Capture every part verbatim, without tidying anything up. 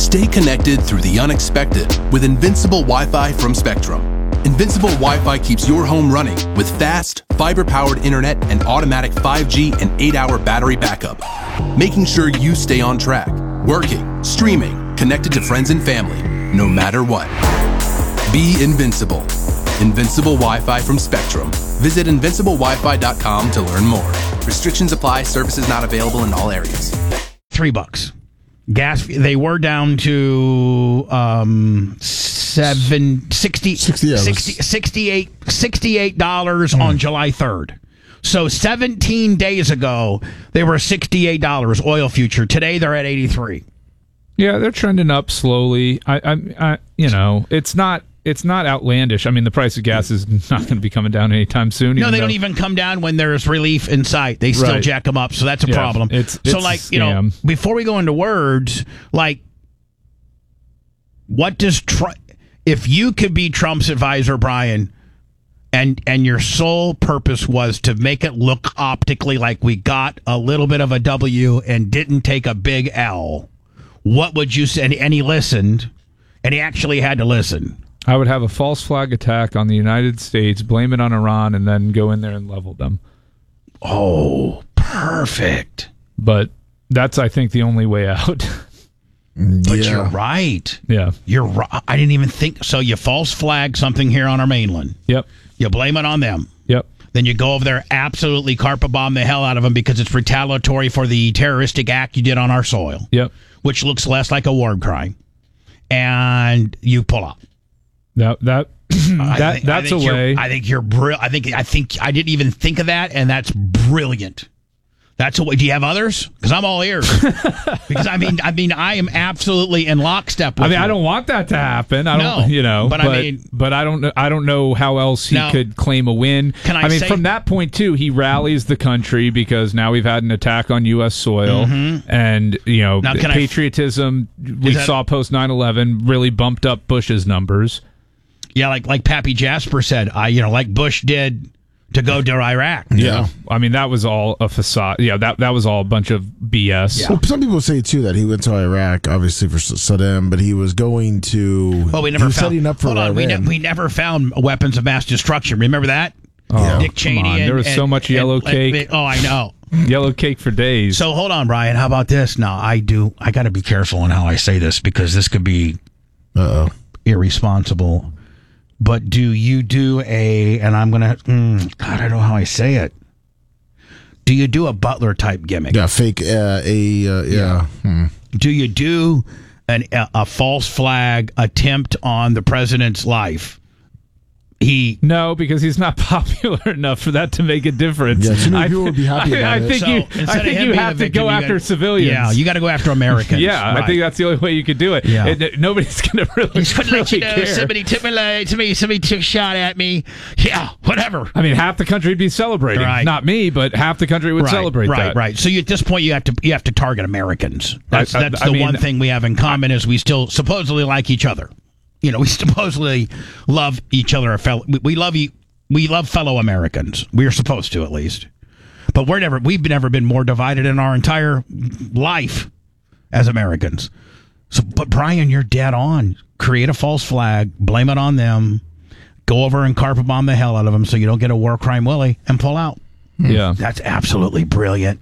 Stay connected through the unexpected with Invincible Wi-Fi from Spectrum. Invincible Wi-Fi keeps your home running with fast, fiber-powered internet and automatic five G and eight hour battery backup, making sure you stay on track, working, streaming, connected to friends and family, no matter what. Be invincible. Invincible Wi-Fi from Spectrum. Visit invincible wi fi dot com to learn more. Restrictions apply. Services not available in all areas. Three bucks. Gas, they were down to um, seven, sixty, sixty, yeah, sixty, sixty-eight, sixty-eight dollars mm. on July third. So seventeen days ago, they were sixty-eight dollars oil future. Today, they're at eighty-three. Yeah, they're trending up slowly. I, I, I you know, it's not it's not outlandish. I mean, the price of gas is not going to be coming down anytime soon. No, they though, don't even come down when there's relief in sight. They still right. jack them up, so that's a yeah, problem. It's, so, it's like, you know, before we go into words, like, what does Trump, if you could be Trump's advisor, Brian, and and your sole purpose was to make it look optically like we got a little bit of a W and didn't take a big L, what would you say? And, and he listened, and he actually had to listen. I would have a false flag attack on the United States, blame it on Iran, and then go in there and level them. Oh, perfect. But that's, I think, the only way out. But yeah. you're right. Yeah. You're right. I didn't even think. So you false flag something here on our mainland. Yep. You blame it on them. Yep. Then you go over there, absolutely carpet bomb the hell out of them because it's retaliatory for the terroristic act you did on our soil. Yep. Which looks less like a war crime. And you pull out. That that that think, that's a way. I think you're brilliant. I think I think I didn't even think of that, and that's brilliant. That's a way. Do you have others? Because I'm all ears. Because I mean, I mean, I am absolutely in lockstep with I mean, you. I don't want that to happen. I don't, No, you know, but but, I mean- but I don't know. I don't know how else he Now, could claim a win. can I mean, say- from that point too, he rallies the country because now we've had an attack on U S soil, and you know, Now, can I- patriotism we that- saw post nine eleven really bumped up Bush's numbers. Yeah, like like Pappy Jasper said, I you know, like Bush did to go to Iraq. Yeah. I mean, that was all a facade. Yeah, that that was all a bunch of B S. Well, some people say too that he went to Iraq, obviously for Saddam, but he was going to. Well, we he never was found. setting up for hold on, Iran. we, ne- we never found weapons of mass destruction. Remember that? Oh, Dick Cheney. come on. And, There was and- so much and- yellow and- cake. oh, I know. Yellow cake for days. So hold on, Brian. How about this? Now I do. I got to be careful in how I say this because this could be Uh oh. irresponsible. But do you do a? And I'm gonna. Mm, God, I don't know how I say it. Do you do a Butler type gimmick? Yeah, fake. Uh, a uh, yeah. Hmm. Do you do an, a, a false flag attempt on the president's life? He No, because he's not popular enough for that to make a difference. Yeah, too many I, people would be happy I, about I it. think So, you, instead I of think him you being have the to victim, go you after gotta- civilians. Yeah, you got to go after Americans. Yeah, Right. I think that's the only way you could do it. Yeah. It- it- nobody's going to really, Just gonna let you really know care. somebody took me, like, somebody, somebody took a shot at me. Yeah, whatever. I mean, half the country would be celebrating. Right. Not me, but half the country would right, celebrate right, that. Right, So you, at this point, you have to you have to target Americans. That's I- I- that's I the mean, one thing we have in common is we still supposedly like each other. You know, we supposedly love each other. Fellow, we, we love you. We love fellow Americans. We're supposed to, at least. But we're never. We've never been more divided in our entire life as Americans. So, but Brian, you're dead on. Create a false flag. Blame it on them. Go over and carpet bomb the hell out of them so you don't get a war crime Willie and pull out. Yeah. That's absolutely brilliant.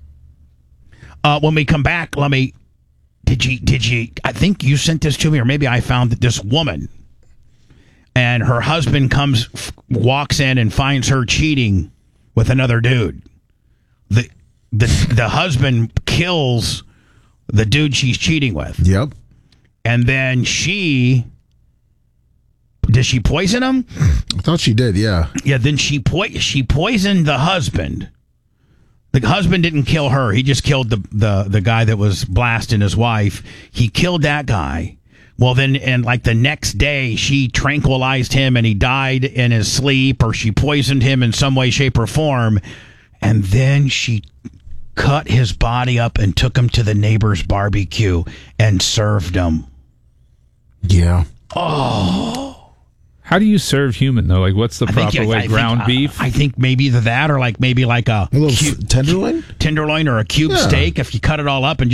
Uh, when we come back, let me. Did you? Did you? I think you sent this to me, or maybe I found that this woman and her husband comes, f- walks in and finds her cheating with another dude. the the The husband kills the dude she's cheating with, Yep. and then she. Does she poison him? I thought she did. Yeah. Yeah. Then she po- she poisoned the husband. The husband didn't kill her. He just killed the, the, the guy that was blasting his wife. He killed that guy. Well, then, and like the next day, she tranquilized him and he died in his sleep, or she poisoned him in some way, shape, or form. And then she cut his body up and took him to the neighbor's barbecue and served him. Yeah. How do you serve human, though? Like, what's the I think- proper I way? think- Ground I- beef? I think maybe either that or like maybe like a, A little cu- f- tenderloin? tenderloin or a cube Yeah. steak. If you cut it all up and